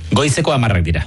Goizeko 10 dira.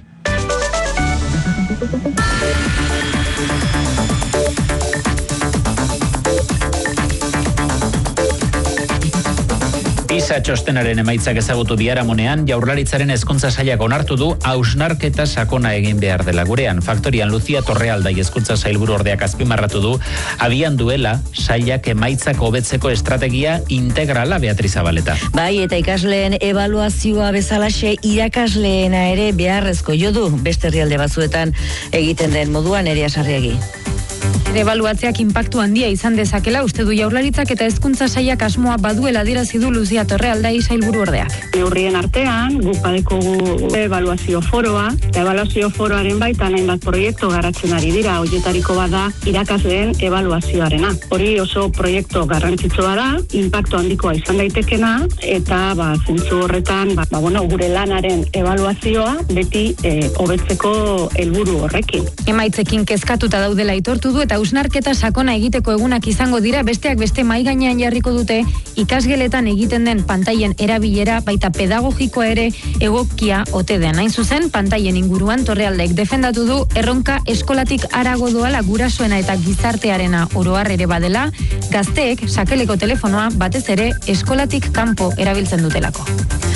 PISA txostenaren emaitzak ezagutu biharamunean, Jaurlaritzaren hezkuntza sailak onartu du hausnarketa sakona egin behar dela gurean. Faktorian Lucia Torrealdai hezkuntza sailburu ordeak azpimarratu du, abian duela sailak emaitzak hobetzeko estrategia integrala. Beatriz Zabaleta. Bai, eta ikasleen ebaluazioa bezalaxe irakasleena ere beharrezko jo du, beste herrialde batzuetan egiten den moduan. Nerea Sarriegi. Ebaluatzeak inpaktu handia izan dezakela uste du Jaurlaritzak eta hezkuntza sailak asmoa baduela adierazi du Lucia Torrealdai sailburu ordeak. Neurrien artean, guk badekogu ebaluazio foroa, eta ebaluazio foroaren baitan hainbat proiektu garatzen ari dira, horietariko bada irakasleen ebaluazioarena. Hori oso proiektu garrantzitsua da, inpaktu handikoa izan daitekena, eta zentzu horretan, gure lanaren ebaluazioa beti hobetzeko helburu horrekin. Emaitzekin kezkatuta daudela aitortu du eta hausnarketa sakona egiteko egunak izango dira, besteak beste mahai gainean jarriko dute ikasgeletan egiten den pantailen erabilera, baita pedagogikoa ere egokia ote den. Hain zuzen, pantailen inguruan Torrealdek defendatu du erronka eskolatik harago doala gurasoena eta gizartearena oro har ere badela, gazteek sakeleko telefonoa batez ere eskolatik kanpo erabiltzen dutelako.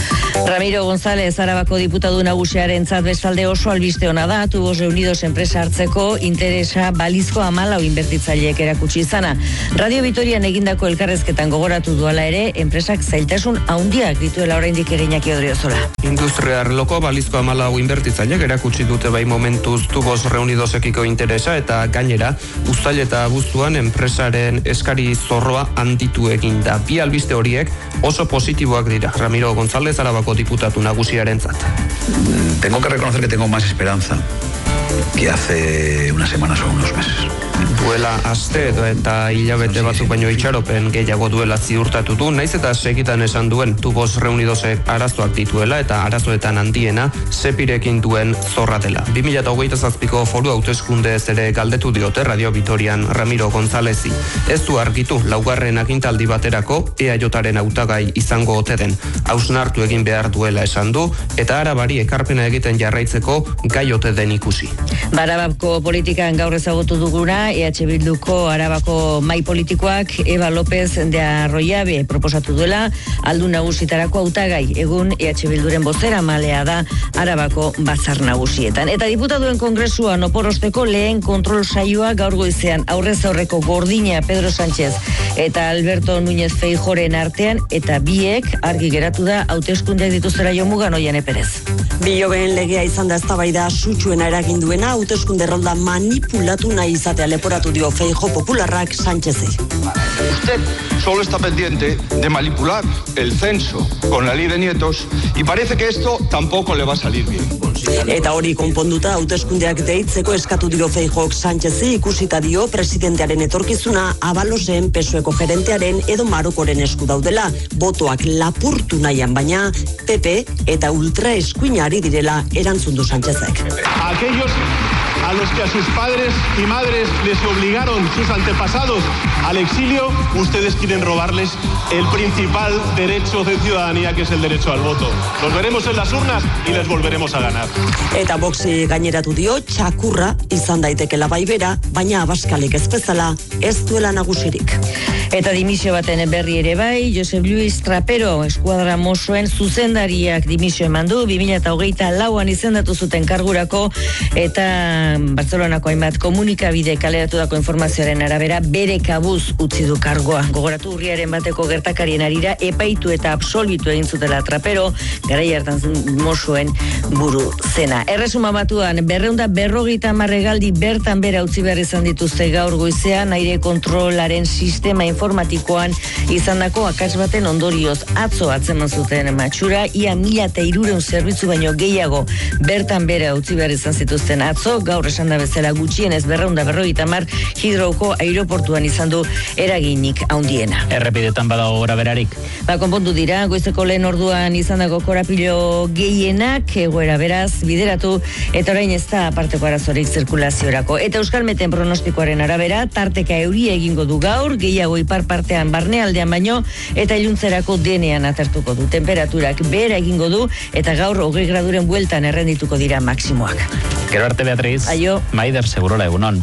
Ramiro González, Arabako diputatu nagusiarentzat bestalde oso albiste ona da, Tubos Reunidos enpresa hartzeko interesa balizko 14 inbertitzaileek erakutsi izana. Radio Vitorian egindako elkarrezketan gogoratu duala ere, enpresak zailtasun handiak dituela oraindik ere Iñaki Odriozola. Industria arloko balizko 14 inbertitzaileek erakutsi dute bai momentuz Tubos Reunidosekiko interesa, eta gainera uztail eta abuztuan enpresaren eskari zorroa handitu egin da. Bi albiste horiek oso positiboak dira. Ramiro González, Arabako diputatu nagusiarentzat. Tengo que reconocer que tengo más esperanza que hace unas semanas o unos meses. Duela aste eta hilabete batzuk baino itxaropen gehiago duela ziurtatu du, naiz eta segitan esan duen Tubos Reunidosek arazoak dituela eta arazoetan handiena Sepirekin duen zorra dela. 2027ko foru hauteskundez ere galdetu diote Radio Vitorian Ramiro Gonzálezi. Ez du argitu laugarren agintaldi baterako EAJaren hautagai izango ote den. Hausnartu egin behar duela esan du eta Arabari ekarpena egiten jarraitzeko gai ote den ikusi. Arabako politikan gaur ezagutu duguna, EH Bilduko Arabako mai politikoak Eva López de Arroyabe proposatu duela aldun nagusitarako hautagai. Egun EH Bilduren bozeramalea da Arabako batzar nagusietan. Eta diputatuen kongresuan oporosteko lehen kontrol saioa gaur goizean aurrez aurreko Gordina Pedro Sánchez eta Alberto Núñez Feijóoren artean, eta biek argi geratu da hauteskundeak dituztela jomugan. Oiane Perez. Bilobeen legea izan da eztabaida sutsuena eragin duena, hauteskunde errolda manipulatu nahi izatea leporatu dio Feijóo popularrak Sánchezi. Usted solo está pendiente de manipular el censo con la ley de nietos y parece que esto tampoco le va a salir bien. Eta hori konponduta hauteskundeak deitzeko eskatu dio Feijóok Sánchezi, ikusita dio presidentearen etorkizuna Abalosen PSOEko gerentearen edo Marokoren esku daudela, botoak lapurtu nahian baina PP eta ultra eskuinari direla erantzun du Sánchezek. Aquellos a los que a sus padres y madres les obligaron sus antepasados al exilio, ustedes quieren robarles el principal derecho de ciudadanía, que es el derecho al voto. Nos veremos en las urnas y les volveremos a ganar. Eta Voxi gaineratu dio txakurra izan daitekela baibera, baina abaskalik ez bezala ez duela nagusirik. Eta dimisio baten berri ere bai, Josep Luis Trapero eskuadra Mossoen zuzendariak dimisio eman du, 2024an izendatu zuten kargurako, eta Bartzelonako hainbat komunikabide kaleratutako informazioaren arabera bere kabuz utzi du kargoa. Gogoratu urriaren bateko gertakarien arira epaitu eta absolbitu egin zutela Trapero, garai hartan Mossoen buru zena. Erresuma Batuan 250 hegaldi bertan bera utzi behar izan dituzte gaur goizean aire kontrolaren sistema informatikoan izandako akats baten ondorioz. Atzo atzeman zuten matxura, ia 1300 zerbitzu baino gehiago bertan bera utzi behar izan zituzten atzo, gaur esan da bezala gutxienez 250 Hitrouko aireportuan izan du eraginik handiena. Errepidetan bada gora berarik. Konpondu dira, goizeko lehen orduan izandako korapilo gehienak, egoera beraz, bideratu, eta orain ez da aparteko arazorik zirkulaziorako. Eta Euskalmeten pronostikoaren arabera, tarteka euria egingo du gaur, gehiago ipar partean barnealdean baino, eta iluntzerako denean atertuko du. Temperaturak behera egingo du, eta gaur 20 graduren bueltan errendituko dira maksimoak. Gero arte, Beatriz. Aio. Maider, segurola, egunon.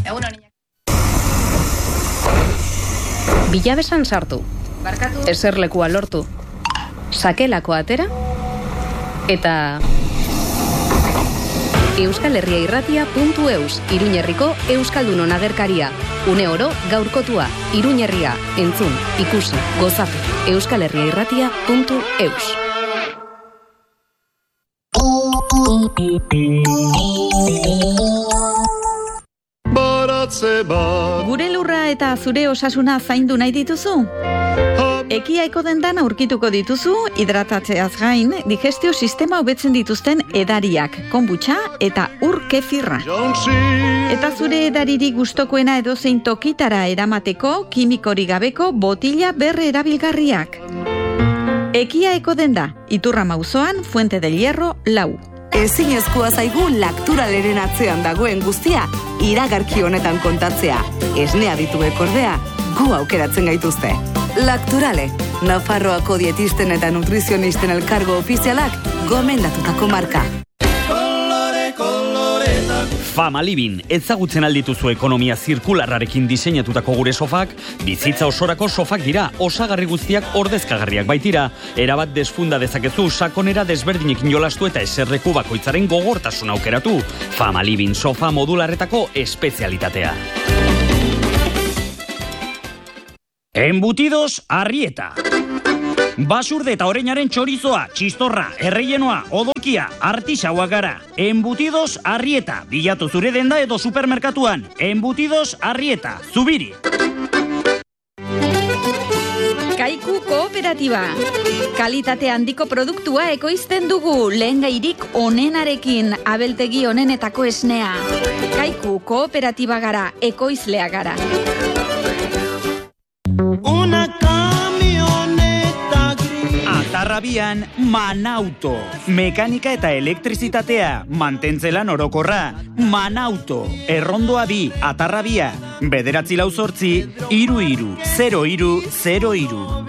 Bilabesan sartu. Eserlekua lortu. Sakelako atera. Eta euskalherriairratia.eus, Iruñerriko Euskaldunon agerkaria. Une oro gaurkotua, Iruñerria, entzun, ikusi, gozatu. euskalherriairratia.eus. Gure lurra eta zure osasuna zaindu nahi dituzu? Ekiaiko dendan aurkituko dituzu, hidratatzeaz gain, digestio sistema hobetzen dituzten edariak, konbutxa eta ur kefirra. Eta zure edariri gustokoena edozein tokitara eramateko, kimikori gabeko botila berre erabilgarriak. Ekiaiko denda, Iturra auzoan, Fuente del Hierro, 4. Ezinezkoa zaigu Lakturaleren atzean dagoen guztia, iragarki honetan kontatzea. Esnea dituek ordea, gu aukeratzen gaituzte. Lakturale, Nafarroako dietisten eta nutrizionisten elkargo ofizialak gomendatutako marka. Famalibin, ezagutzen aldituzu ekonomia zirkularrarekin diseinatutako gure sofak, bizitza osorako sofak dira, osagarri guztiak ordezkagarriak baitira, erabat desfunda dezakezu, sakonera desberdinekin jolastu eta eserleku bakoitzaren gogortasun aukeratu. Famalibin sofa modularretako espezialitatea. Embutidos Arrieta. Basurde eta oreinaren txorizoa, txistorra, erreienoa, odolkia, artisauak gara. Embutidos Arrieta, bilatu zure denda edo supermerkatuan. Embutidos Arrieta, Zubiri. Kaiku Kooperatiba. Kalitate handiko produktua ekoizten dugu, lehengairik onenarekin, abeltegi onenetako esnea. Kaiku Kooperatiba gara, ekoizlea gara. Atarrabian, Manauto. Mekanika eta elektrizitatea, mantentzelan orokorra. Manauto. Errondoa 2, Atarrabia. 948 33 0303.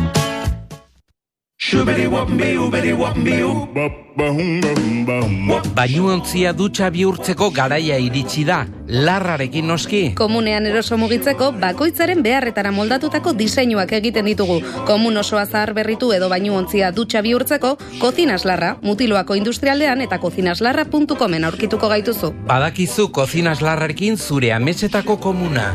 Bainuontzia dutxa bihurtzeko garaia iritsi da, larrarekin noski. Komunean eroso mugitzeko bakoitzaren beharretara moldatutako diseinuak egiten ditugu. Komun osoa zahar berritu edo bainuontzia dutxa bihurtzeko, Kozinas Larra, Mutiloako industrialdean eta kozinaslarra.comen aurkituko gaituzu. Badakizu Kozinas Larrarekin zure ametsetako komuna.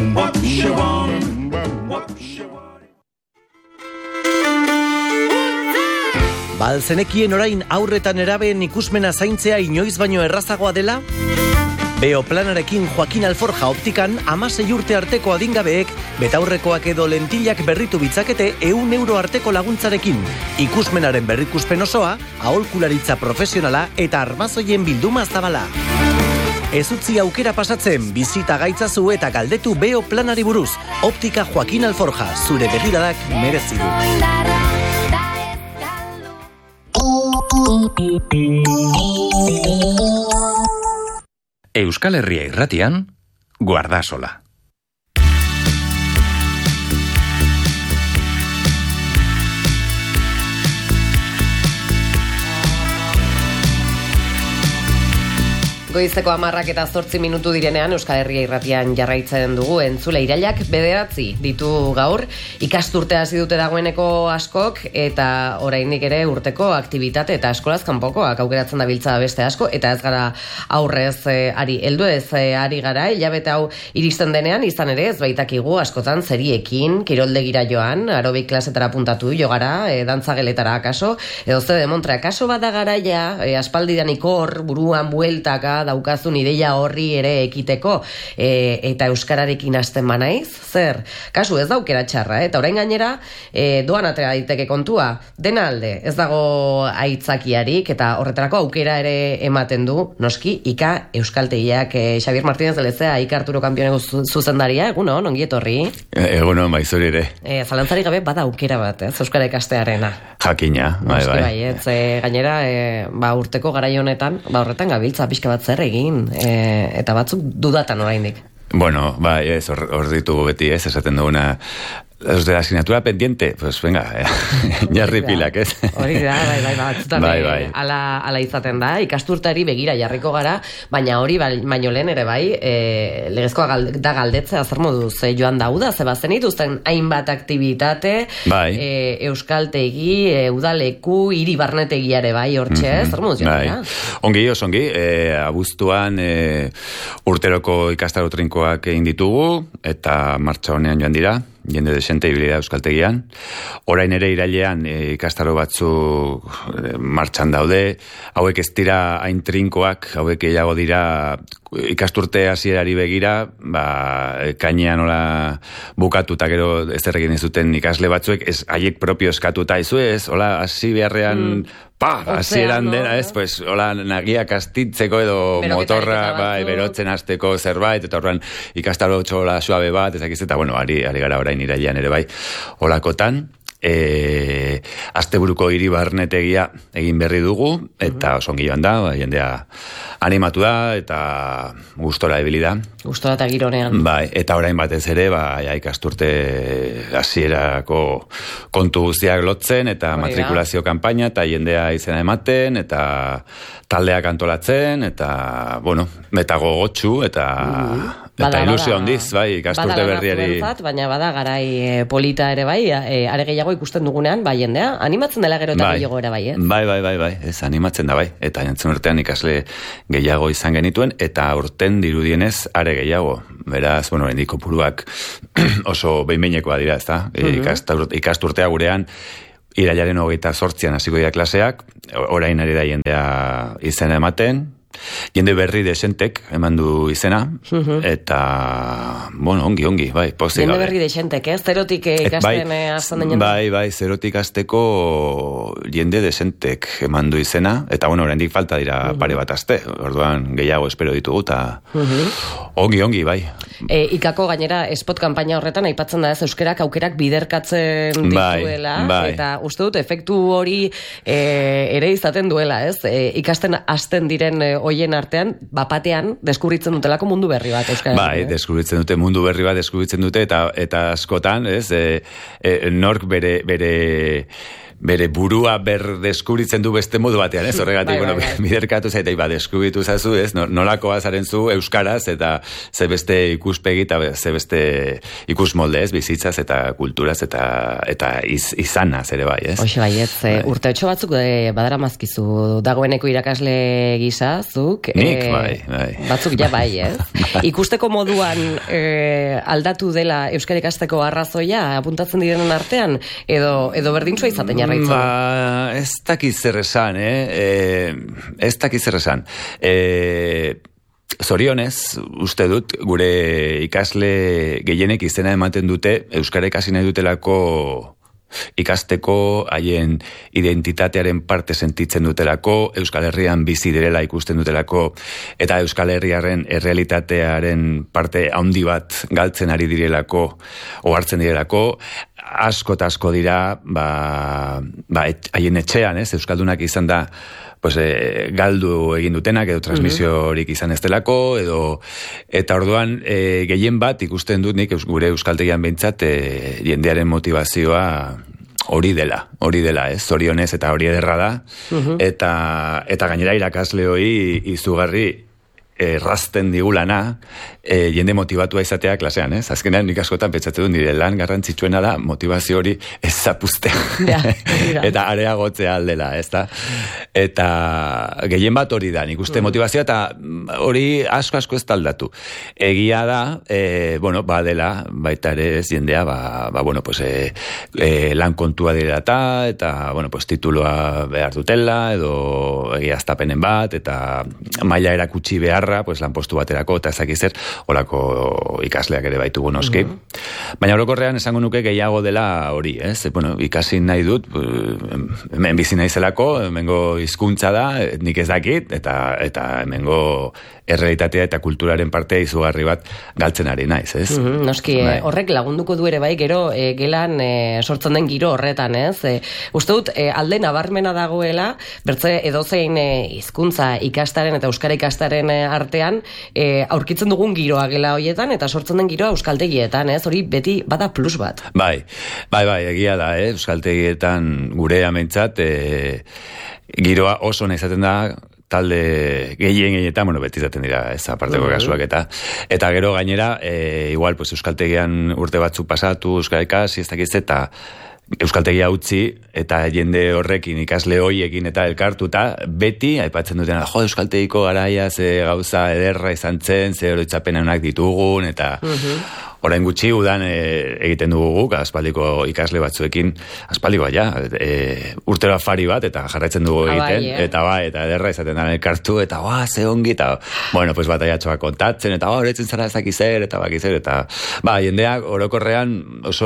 Balzenekien orain aurretan erabeen ikusmena zaintzea inoiz baino errazagoa dela? Beoplanarekin Joaquin Alforja optikan 16 urte arteko adingabeek betaurrekoak edo lentilak berritu bitzakete 100 euro arteko laguntzarekin. Ikusmenaren berrikuspen osoa, aholkularitza profesionala eta armazoien bilduma zabala. Ez utzi aukera pasatzen, bizita gaitzazu eta galdetu Beoplanari buruz. Optika Joaquin Alforja, zure begiradak merezi du. Euskal Herria Irratian, Guardasola. Goizeko 10 eta 8 minutu direnean Euskal Herria Irratian jarraitzen dugu entzule. Irailak 9 ditu gaur, ikasturtea hasi dute dagoeneko askok eta oraindik ere urteko aktibitate eta eskolaz kanpokoak aukeratzen dabiltza beste asko eta ez gara aurrez ari heldu ez ari gara hilabete hau iristen denean izan ere ez baitakigu askotan zeriekin kiroldegira joan, aerobik klasetara puntatu jogara, dantzageletara akaso edo zede montra akaso bada garaia aspaldidan ikor buruan bueltaka daukazun ideia horri ere ekiteko, eta euskararekin hasten banaiz, zer? Kasu ez da aukera txarra, eta orain gainera, doan atera daiteke kontua, dena alde, ez dago aitzakiarik, eta horretarako aukera ere ematen du, noski, Ika euskaltegiak, Xabier Martínez de Lezea, Ika Arturo Kampioneko zuzendaria, egunon, ongi etorri. Egunon, bai, zuri ere. Zalantzari gabe bada aukera bat, euskara ikastearena. Jakina, bai. Gainera, urteko garai honetan, horretan gabiltza pixka bat zer egin, eta batzuk dudatan oraindik. Bueno, bai, hor ditugu beti, esaten duguna. Los de la asignatura pendiente, pues venga, jarri pilak, ez? Hori da, batzutan ala izaten da, ikasturtari begira jarriko gara, baina hori baino lehen ere legezkoa da galdetzea zer moduz joan dauda, ze bazen dituzten hainbat aktivitate, euskaltegi, udaleku, hiri barnetegiare hortxe, zer moduz joan da? Ongi, abuztuan urteroko ikastaro trinkoak egin ditugu, eta martxa honean joan dira, jende desente ibilida euskaltegian. Orain ere irailean ikastaro batzuk martxan daude, hauek ez dira hain trinkoak, hauek gehiago dira ikasturte hasierari begira, kainean nola bukatuta gero ez errekin zuten ikasle batzuek, ez haiek propio eskatuta izu ez, hola, hasi beharrean hasieran dena, ez, pues, hola, nagiak astitzeko edo motorra, berotzen hasteko zerbait, eta horrean ikastaro txola suabe bat, eta bueno, ari gara orain irailean ere holakotan, asteburuko hiri barnetegia egin berri dugu, eta osongi joan da, jendea animatu da, eta gustora ebili da. Gustora eta gironean. Eta orain batez ere, ikasturte hasierako kontu guztiak lotzen, eta matrikulazio kanpaina, eta jendea izena ematen, eta taldeak antolatzen, eta, bueno, eta gogotxu, eta ilusio handiz, ikasturte berriari. Baina bada garai polita ere are gehiago ikusten dugunean, jendea, animatzen dela gero eta gehiago era ez? Bai, ez animatzen da eta jantzen urtean ikasle gehiago izan genituen, eta urten dirudienez are gehiago. Beraz, bueno, endiko puruak oso behin-behinekoa dira, ez da? Ikasturtea gurean, irailaren 28an hasiko dira klaseak, orain ari da jendea izena ematen, jende berri desentek eman du izena, eta, bueno, ongi, pozik gabe. Jende berri desentek, zerotik ikasten azten den jende? Bai, zerotik azteko jende desentek eman du izena, eta, bueno, oraindik falta dira pare bat aste, orduan gehiago espero ditugu, eta ongi, bai. Ikako gainera spot kanpaina horretan aipatzen da ez euskerak aukerak biderkatzen dituela, eta uste dut efektu hori ere izaten duela, ez? Ikasten hasten diren hoien artean, bapatean, deskubritzen dutelako mundu berri bat, euskara. Deskubritzen dute mundu berri bat, deskubritzen dute, eta askotan, ez, nork bere burua berdeskuritzen du beste modu batean, ez? Horregatik, biderkatu zaita, deskubritu zazu, ez? Nolakoa zaren zu euskaraz, eta ze beste ikuspegi, eta ze beste ikusmolde, ez? Bizitzaz, eta kulturaz, eta izanaz ere bai, ez? Hoxe bai, ez, urte otxo batzuk badara mazkizu, dagoeneko irakasle gisa, zuk? Nik, bai. Batzuk ja bai, ez? Ikusteko moduan aldatu dela euskara ikasteko arrazoia, apuntatzen direnen artean, edo berdintzua izaten ez dakiz zer esan, ez dakiz zer esan. Zorionez, uste dut, gure ikasle gehienek izena ematen dute, euskara ikasi nahi dutelako ikasteko, haien identitatearen parte sentitzen dutelako, Euskal Herrian bizi direla ikusten dutelako, eta Euskal Herriaren errealitatearen parte handi bat galtzen ari direlako, ohartzen direlako, asko eta asko dira, haien etxean, ez, Euskaldunak izan da, galdu egin dutenak, edo transmisiorik izan ez delako, eta orduan, gehien bat ikusten dut nik, gure euskaltegian behintzat, jendearen motivazioa hori dela, ez, zorionez, eta hori ederra da, eta gainera irakasle hori izugarri errazten digulana, jende motivatua izatea klasean, ez? Azkenean nik askotan pentsatzen du nire lan garrantzitsuena da motivazio hori ez zapuztea. Eta areagotzea aldela, ez da? Eta gehien bat hori da, nik uste motivazioa eta hori asko ez taldatu. Egia da, bueno, badela, baita ere ez jendea, lan kontua dira eta, bueno, pues tituloa behar dutela, edo egiaztapenen bat, eta maila erakutsi behar pues lanpostu baterako eta ezak zer olako ikasleak ere baitugu noski. Baina orokorrean esango nuke gehiago dela hori, ez? Bueno, ikasi nahi dut, hemen bizi naizelako, hemengo hizkuntza da, nik ez dakit, eta hemengo errealitatea eta kulturaren partea izugarri bat galtzen ari naiz, ez? Noski, horrek lagunduko du ere bai, gero gelan sortzen den giro horretan, ez? Uste dut, alde nabarmena dagoela, bertze edozein hizkuntza ikastaren eta euskara ikastaren artean, aurkitzen dugun giroa gela hoietan, eta sortzen den giroa euskaltegietan, ez? Hori beti bada plus bat. Bai, egia da, euskaltegietan gure amentzat, giroa oso izaten da, talde gehienetan, bueno, beti izaten dira, ez aparteko kasuak eta gero gainera, igual, pues, euskaltegian urte batzu pasatu, euskara ikasi, ez dakiz, eta euskaltegia utzi, eta jende horrekin ikasle hoiekin eta elkartuta, beti, aipatzen dutena, euskaltegiko garaia, ze gauza ederra izan zen, ze oroitzapenak ditugun, eta orain gutxi udan egiten dugu guk, aspaldiko ikasle batzuekin, aspaldikoa ja, urtero afari bat, eta jarraitzen dugu egiten, eta ederra izaten da elkartu, eta ze ongi, eta, bueno, pues bataiatxoak kontatzen, eta horretzen zara ezakizer, eta jendeak orokorrean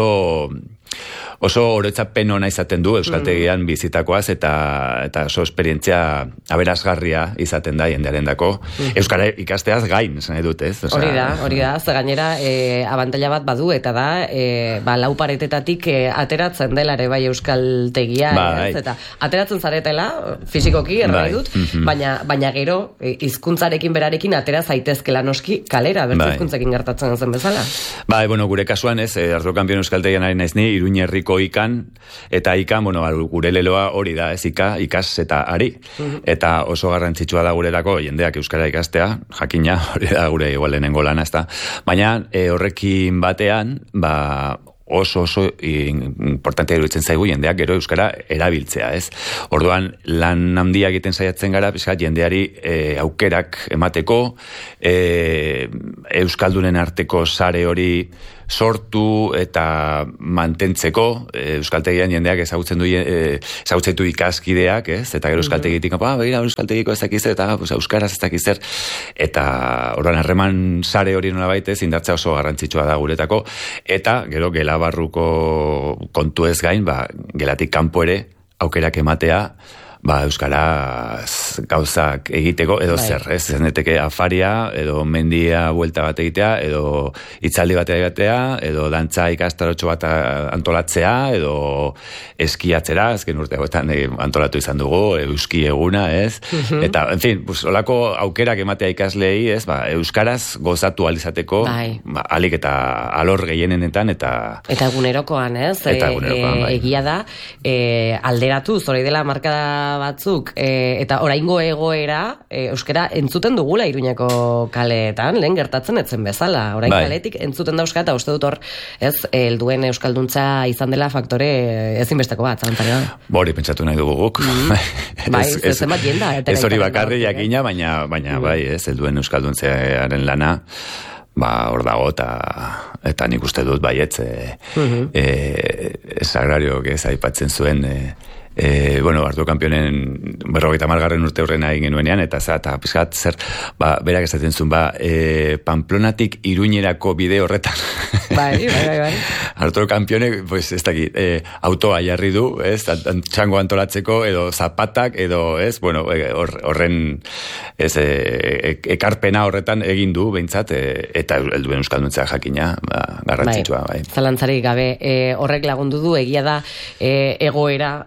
oso oroitzapen ona izaten du euskaltegian bizitakoaz eta oso esperientzia aberasgarria izaten da jendearen dako. Euskara ikasteaz gain, esan edut, ez? Hori da, ze gainera abantaila bat badu eta da lau paretetatik ateratzen dela ere bai euskaltegia, eta ateratzen zaretela, fizikoki, errai dut, baina gero hizkuntzarekin berarekin atera zaitezkela noski kalera, bertu hizkuntzekin gertatzen zen bezala. Bueno, gure kasuan ez, Arturo Kanpion euskaltegian ari naiz ni, Iruñerriko ikan, eta ikan, bueno, gure leloa hori da, ez ikas eta ari. Eta oso garrantzitsua da gurerako jendeak euskara ikastea, jakina, hori da gure igual lehenengo lana, ez da. Baina horrekin batean, oso importantea iruditzen zaigu jendeak gero euskara erabiltzea, ez? Orduan, lan handia egiten saiatzen gara, pixkat, jendeari aukerak emateko, euskaldunen arteko sare hori sortu eta mantentzeko, euskaltegian jendeak ezagutzen du ikaskideak, ez? Eta gero euskaltegitik, begira, euskaltegiko ez dakizer, eta euskaraz ez dakizer, eta orduan harreman sare hori nola baitez, indartzea oso garrantzitsua da guretako, eta gero gela barruko kontu ez gain, gelatik kanpo ere aukerak ematea, euskaraz gauzak egiteko, edo zer, ez? Zeneteke afaria, edo mendia buelta bat egitea, edo hitzaldi bat egitea, edo dantza ikastarotxo bat antolatzea, edo eskiatzera, azken urte hauetan antolatu izan dugu, euski eguna, ez? Eta, en fin, olako aukerak ematea ikaslei, ez? Euskaraz gozatu alizateko, alik eta alor gehienenetan, eta egunerokoan, ez? Egia da, alderatu, zori dela markada batzuk, eta oraingo egoera euskara entzuten dugula Iruñeko kaleetan, lehen gertatzen etzen bezala, orain kaletik entzuten da euskara, eta uste dut hor, ez, helduen euskalduntza izan dela faktore ezinbesteko bat, zantzaren da. Hori pentsatu nahi dugu guk. Ez emat jenda. Ez hori bakarri jakina, baina ez, helduen euskalduntzearen lana, hor dago, eta nik uste dut baietz, Sagrario ez aipatzen zuen, Arturo Kanpionen 50. urte horrena egin genuenean, eta pizkat zer, berak esaten zuen, Pamplonatik Iruñerako bide horretan. Bai. Arturo Kanpione, pues, ez dakit, autoa jarri du, ez, txango antolatzeko, edo zapatak, edo, ez, horren, ez, ekarpena horretan egin du, behintzat, eta helduen euskalduntzea jakina, garrantzitsua, bai. Zalantzarik gabe, horrek lagundu du, egia da, egoera,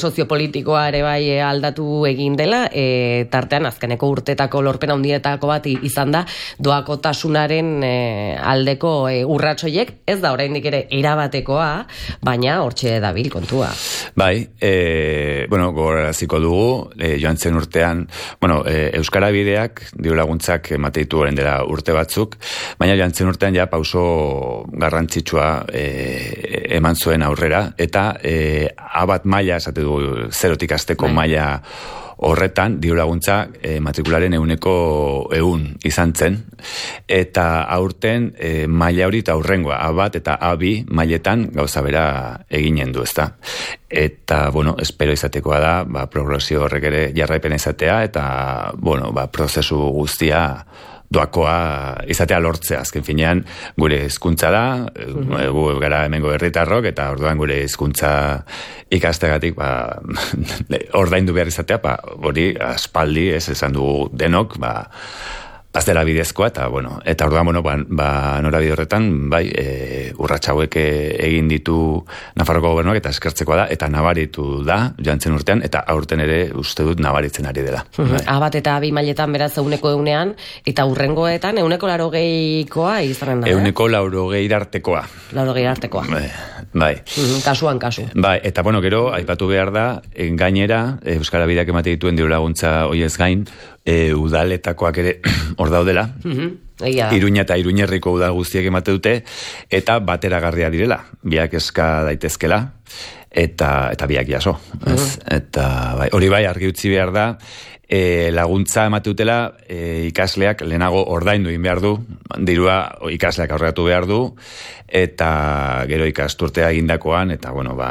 soziopolitikoa ere bai aldatu egin dela, tartean azkeneko urtetako lorpen handietako bat izan da doakotasunaren aldeko urratsoiek, ez da oraindik ere erabatekoa, baina hortxe dabil kontua. Bai, gogoraziko dugu, joan zen urtean, Euskara Bideak diru laguntzak emateitu orain dela urte batzuk, baina joan zen urtean ja pauso garrantzitsua eman zuen aurrera, eta abat maila, esate dugu, zerotik hasteko maila horretan, diru laguntza matrikularen 100% izan zen, eta aurten maila hori eta aurrengoa, A1 eta A2 mailetan gauza bera eginen du, ezta. Eta, espero izatekoa da, progresio horrek ere jarraipena izatea, eta, prozesu guztia doakoa izatea lortzea, azken finean gure hizkuntza da, gu gara hemengo herritarrok, eta orduan gure hizkuntza ikastegatik ordaindu behar izatea, hori aspaldi esan dugu denok, aztela bidezkoa, eta orduan, norabide horretan, urrats hauek egin ditu Nafarroko gobernuak, eta eskertzekoa da, eta nabaritu da, joan zen urtean, eta aurten ere uste dut nabaritzen ari dela. A1 eta A2 mailetan beraz 100%, eta urrengoetan 180koa izanen da. 180 artekoa. 80 artekoa. Bai. Kasuan kasu. Bai, eta gero, aipatu behar da, gainera, Euskara Bideak emate dituen diru laguntza hoiez gain, udaletakoak ere hor daudela, Iruña eta Iruñerriko udal guztiek emate dute, eta bateragarria direla, biak eska daitezkela, eta biak jaso. Eta hori argi utzi behar da, laguntza emate dutela, ikasleak lehenago ordaindu egin behar du, dirua ikasleak aurreatu behar du, eta gero ikasturtea egindakoan, eta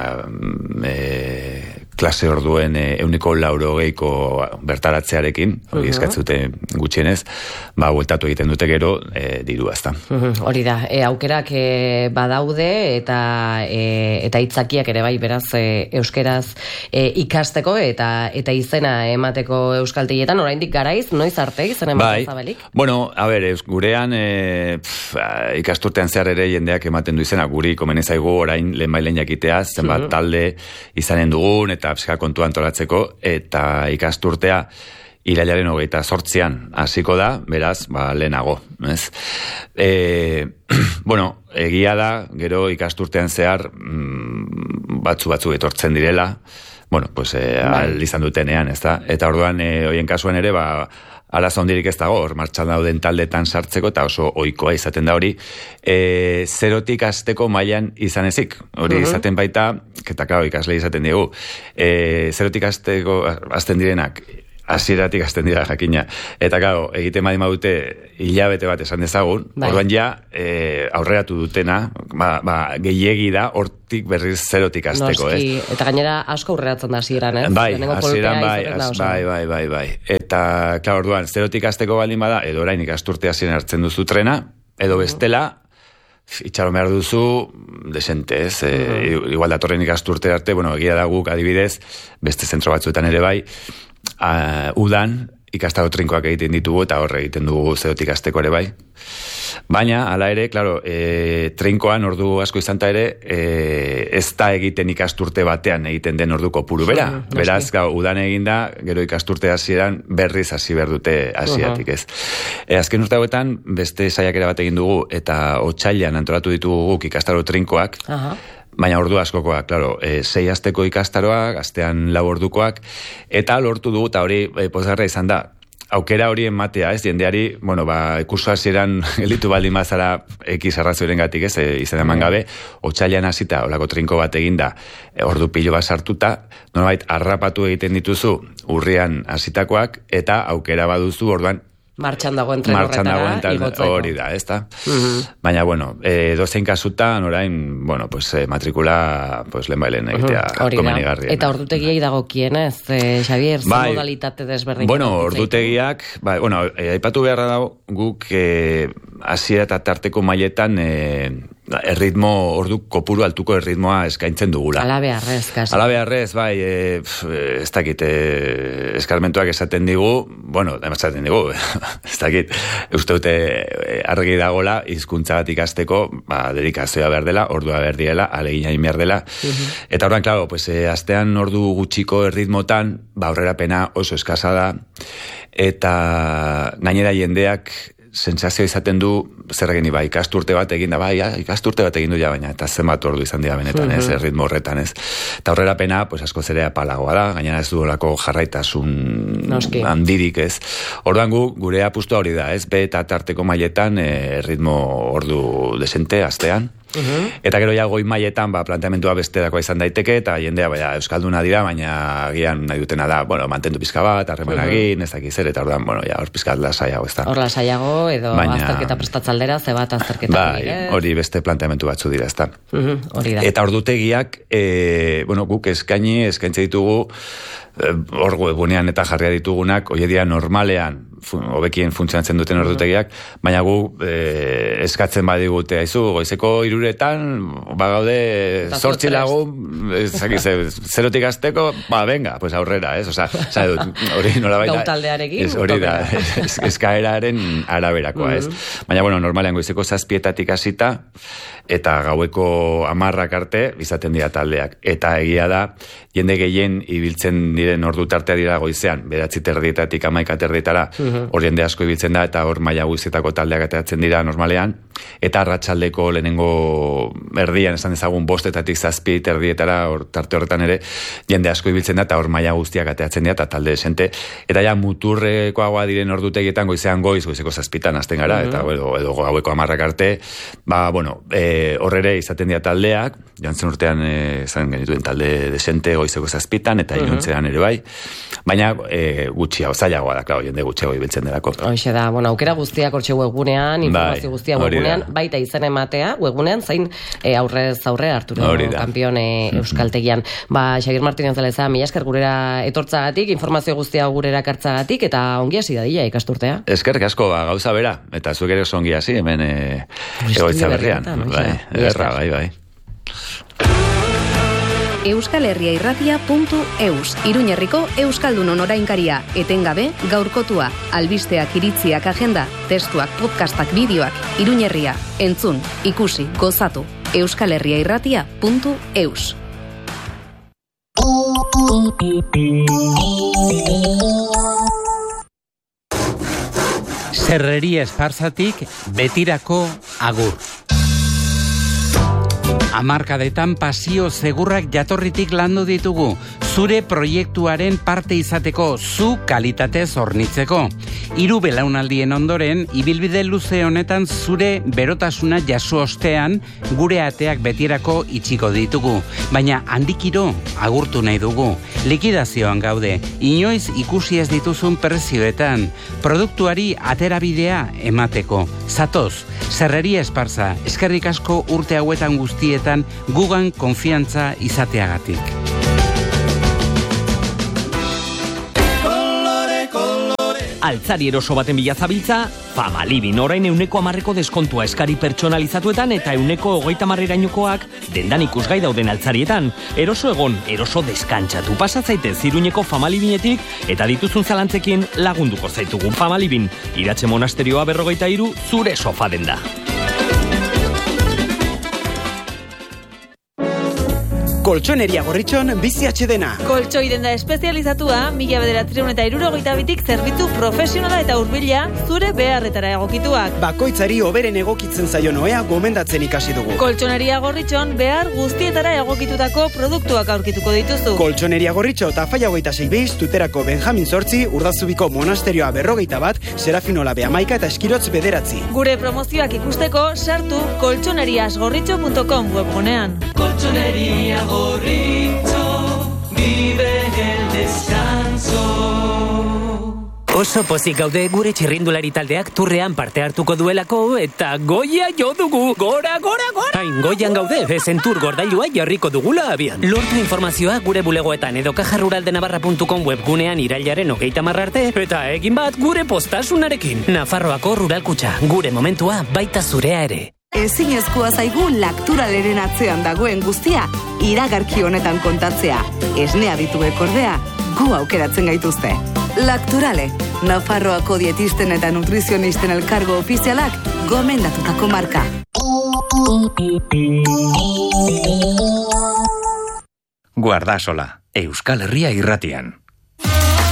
klase orduen 180ko bertaratzearekin, hori eskatzute gutxienez, bueltatu egiten dute gero dirua, ezta. Hori da, aukerak badaude, eta hitzakiak ere bai, beraz, euskeraz ikasteko, eta izena emateko euskaltegietan, oraindik garaiz, noiz arte izan ematen zabalik? Gurean ikasturtean zehar ere jendeak ematen du izena, guri komeni zaigu orain lehenbailen jakitea, zenbat talde izanen dugun, eta psika kontua antolatzeko, eta ikasturtea irailaren 28an hasiko da, beraz, lehenago. Egia da, gero ikasturtean zehar batzu etortzen direla, izan dutenean, ezta? Eta orduan, hoien kasuan ere, arazo handirik ez dago, hor martxan dauden taldetan sartzeko, eta oso ohikoa izaten da hori, zerotik hasteko mailan izan ezik. Hori izaten baita, eta klaro, ikasle izaten diegu, zerotik hasteko hasten direnak, hasieratik hasten dira jakina. Eta klaro, egiten badima dute hilabete bat esan dezagun, orduan ja, aurreratu dutena, gehiegi da, hortik berriz zerotik hasteko, ez? Eta gainera asko aurreratzen da hasieran, ez? Hasieran bai. Eta, klaro, orduan, zerotik hasteko baldin bada, edo orain ikasturte hasieran hartzen duzu trena, edo bestela, itxaron behar duzu, desente, ez? Igual datorren ikasturte arte, egia da guk adibidez, beste zentro batzuetan ere bai, udan ikastaro trinkoak egiten ditugu, eta horre egiten dugu zerotik hasteko ere bai. Baina, hala ere, klaro, trinkoan ordu asko izanta ere, ez da egiten ikasturte batean egiten den orduko puru bera. Beraz, udan eginda, gero ikasturte hasieran berriz hasi behar dute hasiatik, ez. Azken urte hauetan, beste saiakera bat egin dugu, eta otsailean antolatu ditugu guk ikastaro trinkoak, baina ordu askokoak, klaro, 6 asteko ikastaroak, astean 4 ordukoak, eta lortu dugu, eta hori pozgarria izan da, aukera hori ematea, ez, jendeari, kurso hasieran elitu baldin bazara X arrazoiren gatik, ez, izan eman gabe, otsailean hasita, olako trinko bat eginda, ordu pilo bat sartuta, nolabait harrapatu egiten dituzu urrian hasitakoak, eta aukera baduzu, orduan, martxan dagoen tren horretara igotzeko. Hori da, ez da? Baina, dozein kasutan, orain, matrikula, lehenbailen egitea komenigarria. Eta ordutegiei dagokienez, Xavier, ze modalitate desberdin? Ordutegiak, aipatu beharra dago, guk hasiera eta tarteko mailetan ordu kopuru altuko erritmoa eskaintzen dugula. Alabearrez, kasi. Alabearrez, bai, ez dakit, eskarmentuak esaten digu, bueno, esaten digu, ez dakit, uste dute argi dagola, hizkuntza ikasteko, dedikazioa behar dela, ordua behar direla, alegina behar dela, eta horren, klaro, astean ordu gutxiko erritmotan, aurrerapena oso eskasa da, eta gainera jendeak sentsazio izaten du, zer egin ba, ikasturte bat egin da, ikasturte bat egin du ja, baina, eta zenbat ordu izan dira benetan, ez, erritmo horretan, ez. Eta horrerapena, asko zerea palagoa da, gainera ez duolako jarraitasun handirik, ez. Orduan gure apustua hori da, ez, B eta tarteko mailetan, erritmo ordu desente, astean. Eta gero ja goi mailetan planteamentua besterakoa izan daiteke, eta jendea euskalduna dira, baina agian nahi dutena da, mantendu pizka bat, harremanagin, ez dakiz zer, eta orduan, hor pizkat lasaiago, ez da. Hor lasaiago, edo azterketa prestatzaldera, zebat azterketa. Bai, hori beste planteamentu batzu dira, ez da. Hori da. Eta ordutegiak, guk eskaintze ditugu, hor webunean eta jarria ditugunak, hori dira normalean, hobekien funtzionatzen duten ordutegiak, baina gu eskatzen badigute, aizu, goizeko 3:00 gaude 8 lagun, zerotik azteko, venga, pues aurrera, ez? Hori nola baita... Gautaldearekin. Hori da, eskaeraren araberakoa, ez? Baina, normalean goizeko 7:00 hasita, eta gaueko 10:00 arte, izaten dira taldeak. Eta egia da, jende gehien ibiltzen diren ordu tartea dira goizean, 9:30 11:30 hor jende asko ibiltzen da, eta hor maila guztietako taldeak ateratzen dira normalean, eta arratsaldeko lehenengo erdian, esan dezagun 5:00 7:30 hor tarte horretan ere, jende asko ibiltzen da, eta hor maila guztiak ateratzen dira, eta talde desente, eta ja muturrekoagoa diren ordutegietan goizean goizeko 7:00 hasten gara, eta edo gaueko 10:00 arte, hor ere izaten dira taldeak, jantzen urtean izan genituen talde desente goizeko 7:00 eta iluntzean ere bai, baina gutxiago, zailagoa da, jende gutxiago ibiltzen delako. Hoxe da, aukera guztiak hortxe webunean, informazio guztia webunean, baita izen ematea, webunean, zain aurrez aurre Arturo Kampion euskaltegian. Xabier Martínez Zeleza, mila esker gurera etortzagatik, informazio guztia gurera kartzagatik, eta ongi hasi dadila ikasturtea. Eskerrik asko, gauza bera, eta zuek ere oso ongi hasi, hemen egoitza berrian. Bai. euskalherriairratia.eus Iruñerriko Euskaldunon orainkaria, etengabe, gaurkotua, albisteak, iritziak, agenda, testuak, podcastak, bideoak, Iruñerria, entzun, ikusi, gozatu, euskalherriairratia.eus. Serreria Esparzatik betirako agur. Hamarkadetan pasio segurrak jatorritik landu ditugu, zure proiektuaren parte izateko, zu kalitatez hornitzeko. 3 belaunaldien ondoren, ibilbide luze honetan zure berotasuna jaso ostean, gure ateak betirako itxiko ditugu. Baina handikiro agurtu nahi dugu. Likidazioan gaude, inoiz ikusi ez dituzun prezioetan, produktuari aterabidea emateko. Zatoz, Serreria Esparza, eskerrik asko urte hauetan guztietan gugan konfiantza izateagatik. Altzari eroso baten bila zabiltza, Famalibin orain 10% deskontua eskari pertsonalizatuetan eta 20%-erainokoak dendan ikusgai dauden altzarietan. Eroso egon, eroso deskantzatu. Pasatzaitez Iruñeko Famalibinetik eta dituzun zalantzekin lagunduko zaitugu. Famalibin, Iratxe Monasterioa 43, zure sofa denda. Koltxoneria Gorritxon bizi atxedena. Koltxoi denda espezializatua, 1962tik zerbitzu profesionala eta hurbila zure beharretara egokituak. Bakoitzari hoberen egokitzen zaion ohea gomendatzen ikasi dugu. Koltxoneria Gorritxon behar guztietara egokitutako produktuak aurkituko dituzu. Koltxoneria Gorritxo eta Faia 26 Tuterako Benjamin Zortzi, Urdazubiko Monasterioa 41, Serafino Labe 11 eta Eskirotz 9. Gure promozioak ikusteko sartu koltxoneriasgorritxo.com webgunean. Colchonería Gorritxo, vive el descanso. Oso pozik gaude gure txirrindulari taldeak turrean parte hartuko duelako eta goia jo dugu. Gora! Hain goian gaude, ezen tur gordailua jarriko dugula abian. Lortu informazioa gure bulegoetan edo kajaruraldenavarra.com webgunean irailaren 30 arte eta egin bat gure postasunarekin. Nafarroako Ruralkutxa, gure momentua baita zurea ere. Ezinezkoa zaigu Lacturaleren atzean dagoen guztia iragarki honetan kontatzea. Esnea dituek ordea, gu aukeratzen gaituzte. Lacturale, Nafarroako dietisten eta nutrizionisten elkargo ofizialak gomendatutako marka. Guardasola, Euskal Herria irratian.